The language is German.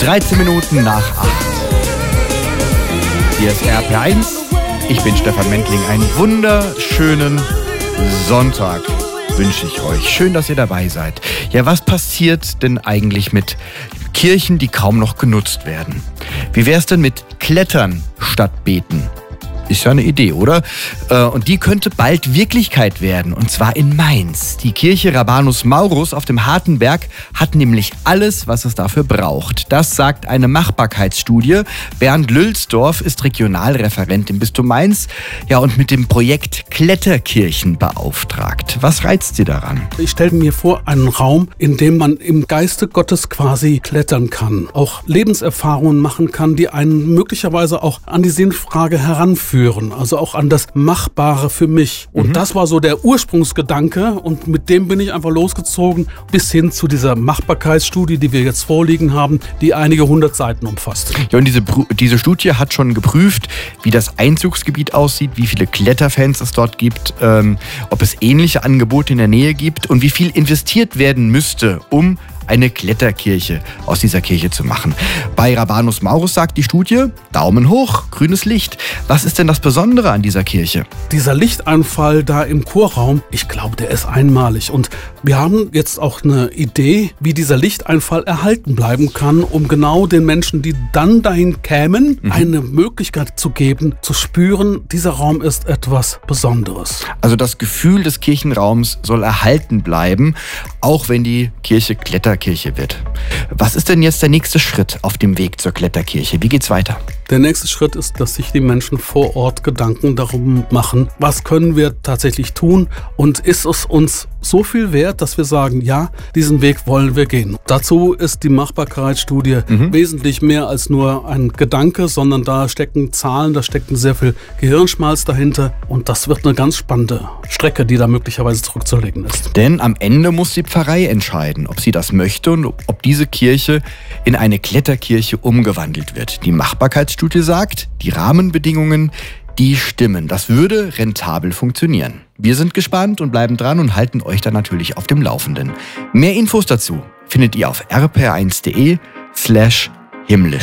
13 Minuten nach 8. Hier ist RPR1. Ich bin Stefan Mentling. Einen wunderschönen Sonntag wünsche ich euch. Schön, dass ihr dabei seid. Ja, was passiert denn eigentlich mit Kirchen, die kaum noch genutzt werden? Wie wäre es denn mit Klettern statt Beten? Ist ja eine Idee, oder? Und die könnte bald Wirklichkeit werden, und zwar in Mainz. Die Kirche Rabanus Maurus auf dem Hartenberg hat nämlich alles, was es dafür braucht. Das sagt eine Machbarkeitsstudie. Bernd Lülsdorf ist Regionalreferent im Bistum Mainz, ja, und mit dem Projekt Kletterkirchen beauftragt. Was reizt Sie daran? Ich stelle mir vor, einen Raum, in dem man im Geiste Gottes quasi klettern kann, auch Lebenserfahrungen machen kann, die einen möglicherweise auch an die Sinnfrage heranführen. Also auch an das Machbare für mich. Und das war so der Ursprungsgedanke, und mit dem bin ich einfach losgezogen bis hin zu dieser Machbarkeitsstudie, die wir jetzt vorliegen haben, die einige 100 Seiten umfasst. Ja, und diese Studie hat schon geprüft, wie das Einzugsgebiet aussieht, wie viele Kletterfans es dort gibt, ob es ähnliche Angebote in der Nähe gibt und wie viel investiert werden müsste, um eine Kletterkirche aus dieser Kirche zu machen. Bei Rabanus Maurus sagt die Studie, Daumen hoch, grünes Licht. Was ist denn das Besondere an dieser Kirche? Dieser Lichteinfall da im Chorraum, ich glaube, der ist einmalig. Und wir haben jetzt auch eine Idee, wie dieser Lichteinfall erhalten bleiben kann, um genau den Menschen, die dann dahin kämen, eine Möglichkeit zu geben, zu spüren, dieser Raum ist etwas Besonderes. Also das Gefühl des Kirchenraums soll erhalten bleiben, auch wenn die Kirche Kletterkirche wird. Was ist denn jetzt der nächste Schritt auf dem Weg zur Kletterkirche? Wie geht's weiter? Der nächste Schritt ist, dass sich die Menschen vor Ort Gedanken darum machen, was können wir tatsächlich tun, und ist es uns so viel wert, dass wir sagen, ja, diesen Weg wollen wir gehen. Dazu ist die Machbarkeitsstudie wesentlich mehr als nur ein Gedanke, sondern da stecken Zahlen, da steckt sehr viel Gehirnschmalz dahinter, und das wird eine ganz spannende Strecke, die da möglicherweise zurückzulegen ist. Denn am Ende muss die Pfarrei entscheiden, ob sie das möchte und ob diese Kirche in eine Kletterkirche umgewandelt wird. Die Machbarkeitsstudie sagt, die Rahmenbedingungen, die stimmen. Das würde rentabel funktionieren. Wir sind gespannt und bleiben dran und halten euch dann natürlich auf dem Laufenden. Mehr Infos dazu findet ihr auf rpr1.de/himmlisch.